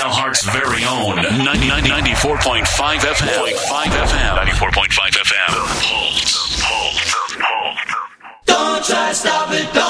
Dalhart's very own 94.5 FM. 94.5 FM. The Pulse. Don't try to stop it.